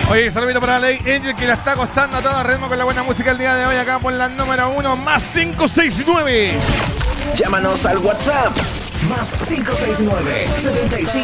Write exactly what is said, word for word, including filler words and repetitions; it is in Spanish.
Oye, saludito para Ley Angel que la está gozando a todo ritmo con la buena música el día de hoy acá por la número uno, más cinco seis nueve. Llámanos al WhatsApp, más cinco seis nueve, setenta y cinco